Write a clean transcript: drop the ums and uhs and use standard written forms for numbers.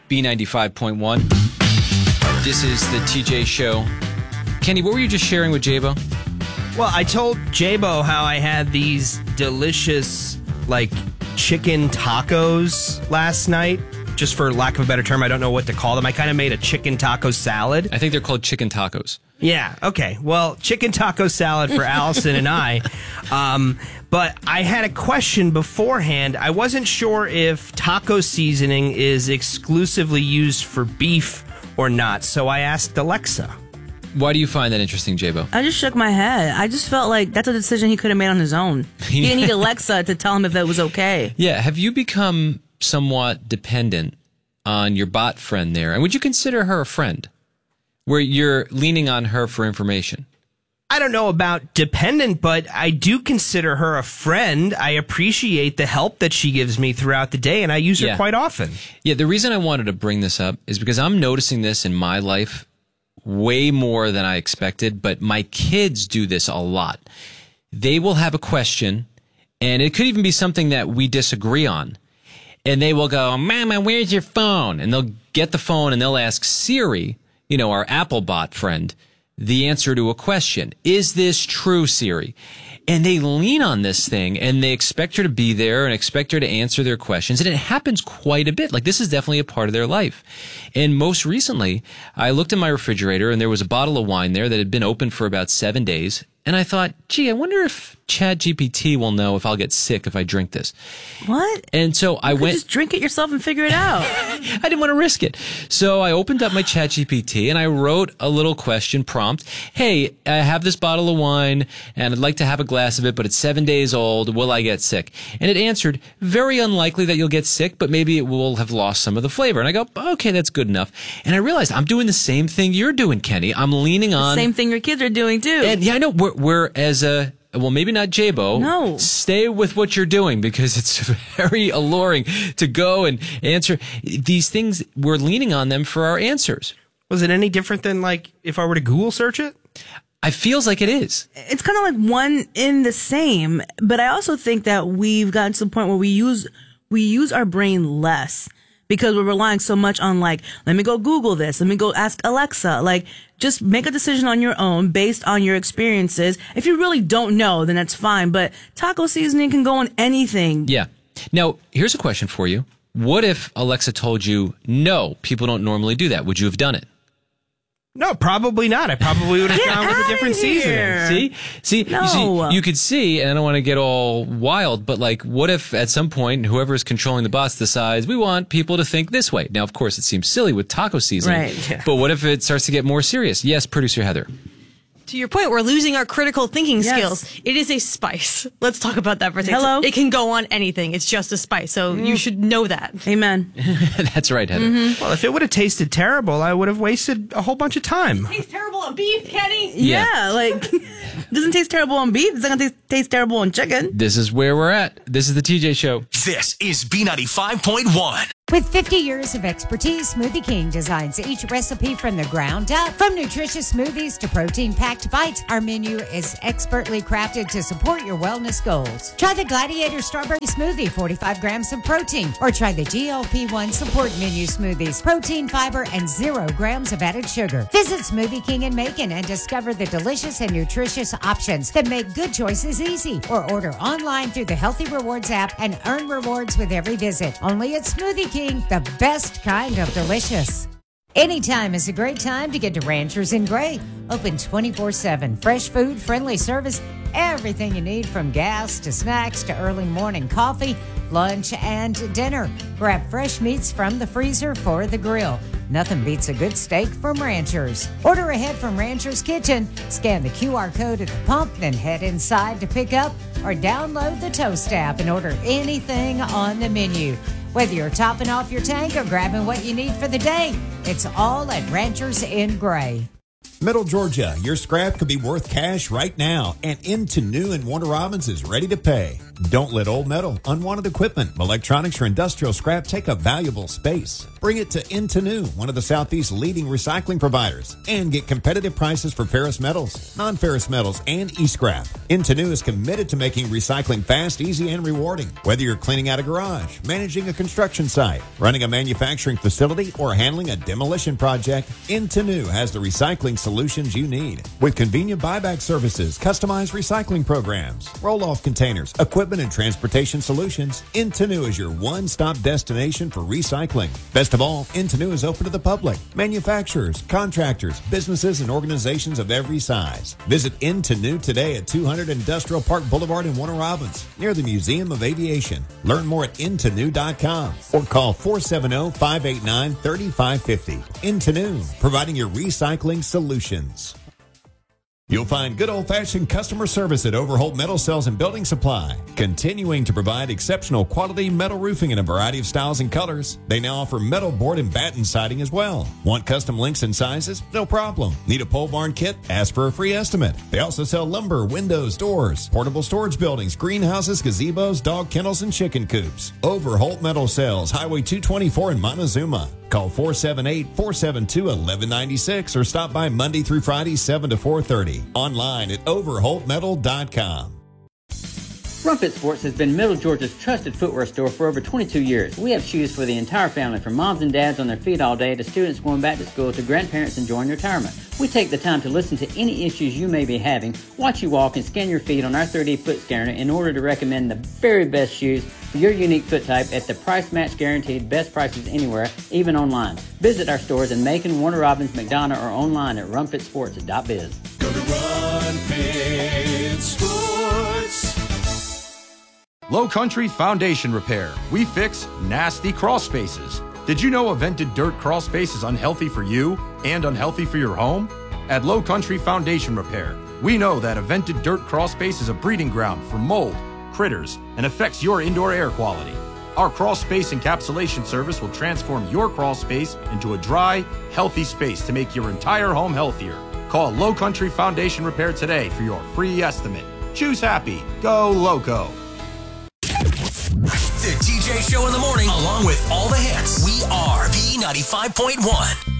B95.1. This is the TJ Show. Kenny, what were you just sharing with Jabo? Well, I told Jabo how I had these delicious, chicken tacos last night. Just for lack of a better term, I don't know what to call them. I kind of made a chicken taco salad. I think they're called chicken tacos. Yeah, okay. Well, chicken taco salad for Allison and I. But I had a question beforehand. I wasn't sure if taco seasoning is exclusively used for beef or not, so I asked Alexa. Why do you find that interesting, Jabo? I just shook my head. I just felt like that's a decision he could have made on his own. He didn't need Alexa to tell him if that was okay. Yeah, have you become somewhat dependent on your bot friend there? And would you consider her a friend, where you're leaning on her for information? I don't know about dependent, but I do consider her a friend. I appreciate the help that she gives me throughout the day, and I use her quite often. Yeah, the reason I wanted to bring this up is because I'm noticing this in my life way more than I expected, but my kids do this a lot. They will have a question, and it could even be something that we disagree on. And they will go, Mama, where's your phone? And they'll get the phone and they'll ask Siri, our Apple bot friend, the answer to a question. Is this true, Siri? And they lean on this thing and they expect her to be there and expect her to answer their questions. And it happens quite a bit. This is definitely a part of their life. And most recently, I looked in my refrigerator and there was a bottle of wine there that had been open for about 7 days. And I thought, gee, I wonder if ChatGPT will know if I'll get sick if I drink this. What? And so I went... Just drink it yourself and figure it out. I didn't want to risk it. So I opened up my ChatGPT and I wrote a little question prompt. Hey, I have this bottle of wine and I'd like to have a glass of it, but it's 7 days old. Will I get sick? And it answered, very unlikely that you'll get sick, but maybe it will have lost some of the flavor. And I go, okay, that's good enough. And I realized I'm doing the same thing you're doing, Kenny. I'm leaning on... The same thing your kids are doing, too. And yeah, I know. We're as a... Well, maybe not Jabo. No. Stay with what you're doing because it's very alluring to go and answer these things. We're leaning on them for our answers. Was it any different than if I were to Google search it? It feels like it is. It's kind of like one in the same, but I also think that we've gotten to the point where we use our brain less because we're relying so much on let me go Google this. Let me go ask Alexa. Just make a decision on your own based on your experiences. If you really don't know, then that's fine. But taco seasoning can go on anything. Yeah. Now, here's a question for you. What if Alexa told you, no, people don't normally do that? Would you have done it? No, probably not. I probably would have gone with a different seasoning. See, No. you could see, and I don't want to get all wild, but what if at some point whoever is controlling the bots decides we want people to think this way? Now, of course, it seems silly with taco seasoning, right? Yeah. But what if it starts to get more serious? Yes, producer Heather. To your point, we're losing our critical thinking Yes. skills. It is a spice. Let's talk about that for a second. Hello? It can go on anything. It's just a spice. So you should know that. Amen. That's right, Heather. Mm-hmm. Well, if it would have tasted terrible, I would have wasted a whole bunch of time. It tastes terrible on beef, Kenny. Yeah, it doesn't taste terrible on beef. It's not going to taste terrible on chicken. This is where we're at. This is the TJ Show. This is B95.1. With 50 years of expertise, Smoothie King designs each recipe from the ground up. From nutritious smoothies to protein-packed bites, our menu is expertly crafted to support your wellness goals. Try the Gladiator Strawberry Smoothie, 45 grams of protein. Or try the GLP-1 Support Menu Smoothies, protein, fiber, and 0 grams of added sugar. Visit Smoothie King in Macon and discover the delicious and nutritious options that make good choices easy. Or order online through the Healthy Rewards app and earn rewards with every visit. Only at Smoothie King, the best kind of delicious. Anytime is a great time to get to Ranchers in Gray. Open 24/7. Fresh food, friendly service, everything you need from gas to snacks to early morning coffee, lunch, and dinner. Grab fresh meats from the freezer for the grill. Nothing beats a good steak from Ranchers. Order ahead from Ranchers Kitchen. Scan the QR code at the pump, then head inside to pick up or download the Toast app and order anything on the menu. Whether you're topping off your tank or grabbing what you need for the day, it's all at Ranchers in Gray. Middle Georgia, your scrap could be worth cash right now, and Into New and Warner Robins is ready to pay. Don't let old metal, unwanted equipment, electronics, or industrial scrap take up valuable space. Bring it to Into New, one of the Southeast's leading recycling providers, and get competitive prices for ferrous metals, non-ferrous metals, and e-scrap. Into New is committed to making recycling fast, easy, and rewarding. Whether you're cleaning out a garage, managing a construction site, running a manufacturing facility, or handling a demolition project, Into New has the recycling solutions you need. With convenient buyback services, customized recycling programs, roll-off containers, equipment, and transportation solutions, Into New is your one-stop destination for recycling. Best of all, Into New is open to the public, manufacturers, contractors, businesses, and organizations of every size. Visit Into New today at 200 Industrial Park Boulevard in Warner Robins, near the Museum of Aviation. Learn more at intonew.com or call 470-589-3550. Into New, providing your recycling solutions. You'll find good old-fashioned customer service at Overholt Metal Sales and Building Supply, continuing to provide exceptional quality metal roofing in a variety of styles and colors. They now offer metal board and batten siding as well. Want custom links and sizes? No problem. Need a pole barn kit? Ask for a free estimate. They also sell lumber, windows, doors, portable storage buildings, greenhouses, gazebos, dog kennels, and chicken coops. Overholt Metal Sales, Highway 224 in Montezuma. Call 478-472-1196 or stop by Monday through Friday, 7 to 4:30. Online at overholtmetal.com. Rumpet Sports has been Middle Georgia's trusted footwear store for over 22 years. We have shoes for the entire family, from moms and dads on their feet all day to students going back to school to grandparents enjoying retirement. We take the time to listen to any issues you may be having, watch you walk, and scan your feet on our 3D foot scanner in order to recommend the very best shoes for your unique foot type at the price match guaranteed best prices anywhere, even online. Visit our stores in Macon, Warner Robins, McDonough, or online at rumpetsports.biz. Go to Run Fit Sports. Low Country Foundation Repair. We fix nasty crawl spaces. Did you know a vented dirt crawl space is unhealthy for you and unhealthy for your home? At Low Country Foundation Repair, we know that a vented dirt crawl space is a breeding ground for mold, critters, and affects your indoor air quality. Our crawl space encapsulation service will transform your crawl space into a dry, healthy space to make your entire home healthier. Call Low Country Foundation Repair today for your free estimate. Choose happy. Go Loco. The TJ Show in the morning, along with all the hits. We are B95.1.